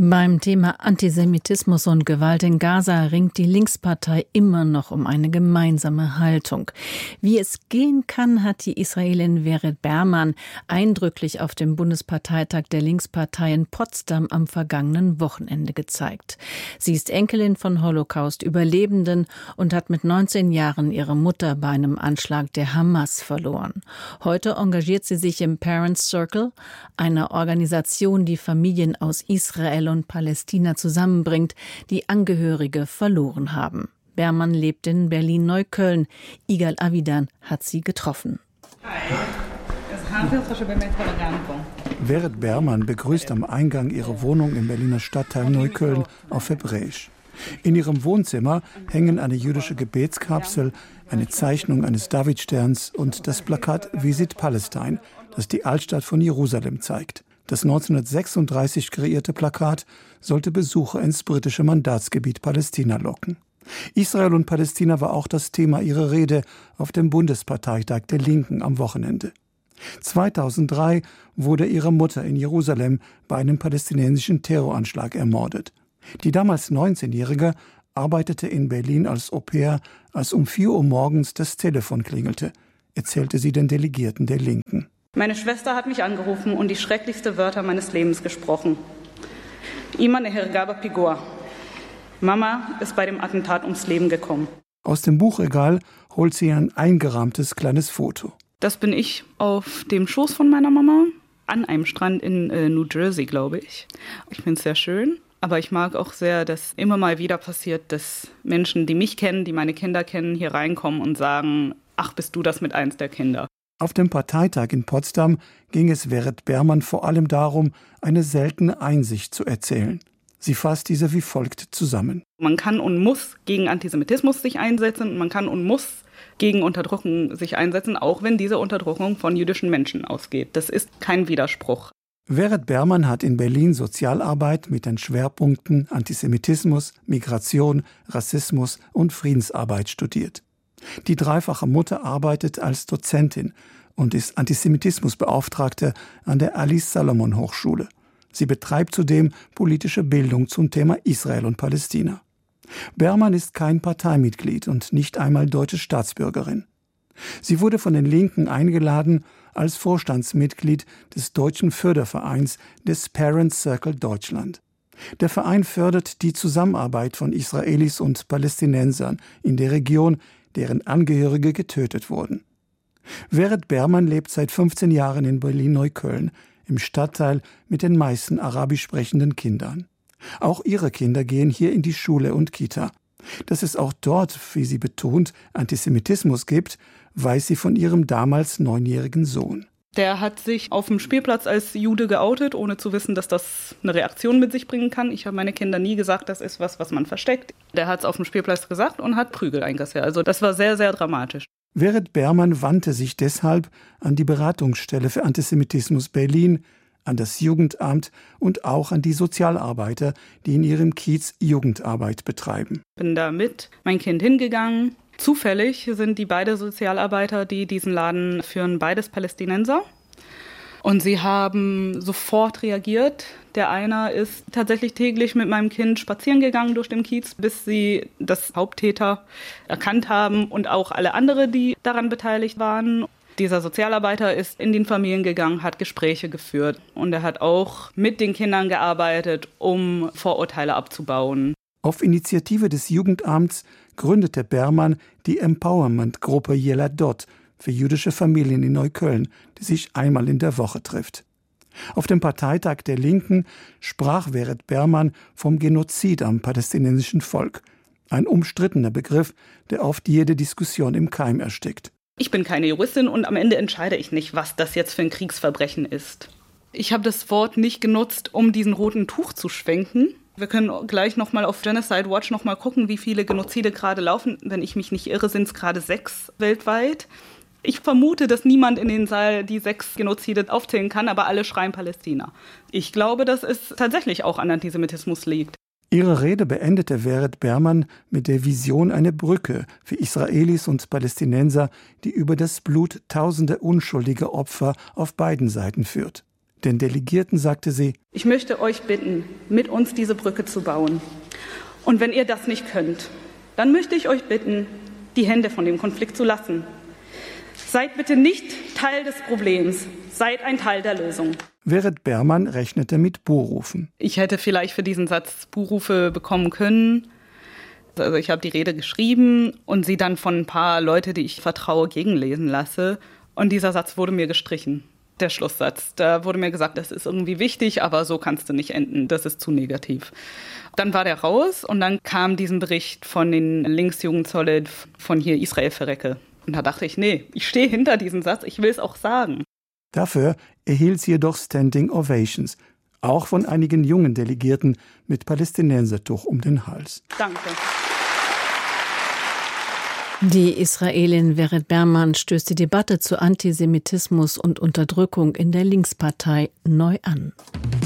Beim Thema Antisemitismus und Gewalt in Gaza ringt die Linkspartei immer noch um eine gemeinsame Haltung. Wie es gehen kann, hat die Israelin Vered Berman eindrücklich auf dem Bundesparteitag der Linkspartei in Potsdam am vergangenen Wochenende gezeigt. Sie ist Enkelin von Holocaust-Überlebenden und hat mit 19 Jahren ihre Mutter bei einem Anschlag der Hamas verloren. Heute engagiert sie sich im Parents Circle, einer Organisation, die Familien aus Israel und Palästina zusammenbringt, die Angehörige verloren haben. Berman lebt in Berlin-Neukölln. Igal Avidan hat sie getroffen. Vered Berman begrüßt am Eingang ihrer Wohnung im Berliner Stadtteil Neukölln auf Hebräisch. In ihrem Wohnzimmer hängen eine jüdische Gebetskapsel, eine Zeichnung eines Davidsterns und das Plakat Visit Palestine, das die Altstadt von Jerusalem zeigt. Das 1936 kreierte Plakat sollte Besucher ins britische Mandatsgebiet Palästina locken. Israel und Palästina war auch das Thema ihrer Rede auf dem Bundesparteitag der Linken am Wochenende. 2003 wurde ihre Mutter in Jerusalem bei einem palästinensischen Terroranschlag ermordet. Die damals 19-Jährige arbeitete in Berlin als Au-pair, als um 4 Uhr morgens das Telefon klingelte, erzählte sie den Delegierten der Linken. Meine Schwester hat mich angerufen und die schrecklichsten Wörter meines Lebens gesprochen. Ima nehergaba pigor. Mama ist bei dem Attentat ums Leben gekommen. Aus dem Buchregal holt sie ein eingerahmtes kleines Foto. Das bin ich auf dem Schoß von meiner Mama, an einem Strand in New Jersey, glaube ich. Ich finde es sehr schön, aber ich mag auch sehr, dass immer mal wieder passiert, dass Menschen, die mich kennen, die meine Kinder kennen, hier reinkommen und sagen, ach, bist du das mit eins der Kinder? Auf dem Parteitag in Potsdam ging es Vered Berman vor allem darum, eine seltene Einsicht zu erzählen. Sie fasst diese wie folgt zusammen. Man kann und muss gegen Antisemitismus sich einsetzen, man kann und muss gegen Unterdrückung sich einsetzen, auch wenn diese Unterdrückung von jüdischen Menschen ausgeht. Das ist kein Widerspruch. Vered Berman hat in Berlin Sozialarbeit mit den Schwerpunkten Antisemitismus, Migration, Rassismus und Friedensarbeit studiert. Die dreifache Mutter arbeitet als Dozentin und ist Antisemitismusbeauftragte an der Alice-Salomon-Hochschule. Sie betreibt zudem politische Bildung zum Thema Israel und Palästina. Berman ist kein Parteimitglied und nicht einmal deutsche Staatsbürgerin. Sie wurde von den Linken eingeladen als Vorstandsmitglied des deutschen Fördervereins des Parents Circle Deutschland. Der Verein fördert die Zusammenarbeit von Israelis und Palästinensern in der Region, deren Angehörige getötet wurden. Vered Berman lebt seit 15 Jahren in Berlin-Neukölln, im Stadtteil mit den meisten arabisch sprechenden Kindern. Auch ihre Kinder gehen hier in die Schule und Kita. Dass es auch dort, wie sie betont, Antisemitismus gibt, weiß sie von ihrem damals 9-jährigen Sohn. Der hat sich auf dem Spielplatz als Jude geoutet, ohne zu wissen, dass das eine Reaktion mit sich bringen kann. Ich habe meine Kinder nie gesagt, das ist was man versteckt. Der hat es auf dem Spielplatz gesagt und hat Prügel einkassiert. Also das war sehr, sehr dramatisch. Vered Berman wandte sich deshalb an die Beratungsstelle für Antisemitismus Berlin, an das Jugendamt und auch an die Sozialarbeiter, die in ihrem Kiez Jugendarbeit betreiben. Bin da mit mein Kind hingegangen. Zufällig sind die beiden Sozialarbeiter, die diesen Laden führen, beides Palästinenser. Und sie haben sofort reagiert. Der eine ist tatsächlich täglich mit meinem Kind spazieren gegangen durch den Kiez, bis sie das Haupttäter erkannt haben und auch alle anderen, die daran beteiligt waren. Dieser Sozialarbeiter ist in den Familien gegangen, hat Gespräche geführt und er hat auch mit den Kindern gearbeitet, um Vorurteile abzubauen. Auf Initiative des Jugendamts gründete Berman die Empowerment-Gruppe Yeladot für jüdische Familien in Neukölln, die sich einmal in der Woche trifft. Auf dem Parteitag der Linken sprach Vered Berman vom Genozid am palästinensischen Volk. Ein umstrittener Begriff, der oft jede Diskussion im Keim erstickt. Ich bin keine Juristin und am Ende entscheide ich nicht, was das jetzt für ein Kriegsverbrechen ist. Ich habe das Wort nicht genutzt, um diesen roten Tuch zu schwenken. Wir können gleich nochmal auf Genocide Watch nochmal gucken, wie viele Genozide gerade laufen. Wenn ich mich nicht irre, sind es gerade 6 weltweit. Ich vermute, dass niemand in den Saal die 6 Genozide aufzählen kann, aber alle schreien Palästina. Ich glaube, dass es tatsächlich auch an Antisemitismus liegt. Ihre Rede beendete Vered Berman mit der Vision einer Brücke für Israelis und Palästinenser, die über das Blut tausender unschuldiger Opfer auf beiden Seiten führt. Den Delegierten sagte sie: Ich möchte euch bitten, mit uns diese Brücke zu bauen. Und wenn ihr das nicht könnt, dann möchte ich euch bitten, die Hände von dem Konflikt zu lassen. Seid bitte nicht Teil des Problems, seid ein Teil der Lösung. Weret Berman rechnete mit Buhrufen. Ich hätte vielleicht für diesen Satz Buhrufe bekommen können. Also ich habe die Rede geschrieben und sie dann von ein paar Leuten, die ich vertraue, gegenlesen lasse. Und dieser Satz wurde mir gestrichen, der Schlusssatz. Da wurde mir gesagt, das ist irgendwie wichtig, aber so kannst du nicht enden, das ist zu negativ. Dann war der raus und dann kam diesen Bericht von den Linksjugendsolid von hier Israel verrecke. Und da dachte ich, nee, ich stehe hinter diesem Satz, ich will es auch sagen. Dafür erhielt sie jedoch Standing Ovations, auch von einigen jungen Delegierten mit Palästinensertuch um den Hals. Danke. Die Israelin Weret Berman stößt die Debatte zu Antisemitismus und Unterdrückung in der Linkspartei neu an.